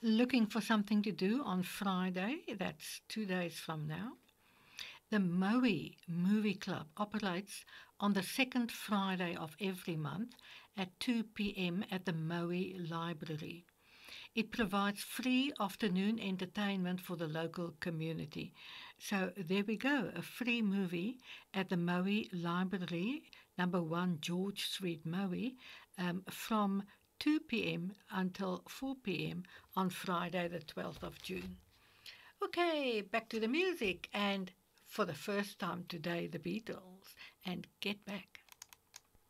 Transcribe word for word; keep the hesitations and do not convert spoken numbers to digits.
Looking for something to do on Friday? That's two days from now. The Maui Movie Club operates on the second Friday of every month at two p m at the Maui Library. It provides free afternoon entertainment for the local community. So there we go, a free movie at the Maui Library, number one George Street, Maui, um, from two p m until four p m on Friday the twelfth of June. Okay, back to the music, and for the first time today, the Beatles and Get Back.